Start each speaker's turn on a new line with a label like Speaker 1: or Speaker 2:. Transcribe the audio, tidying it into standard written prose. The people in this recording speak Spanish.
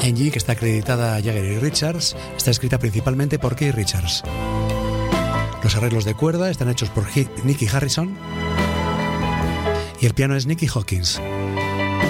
Speaker 1: Angie, que está acreditada a Jagger y Richards, está escrita principalmente por Keith Richards. Los arreglos de cuerda están hechos por Nicky Harrison y el piano es Nicky Hawkins.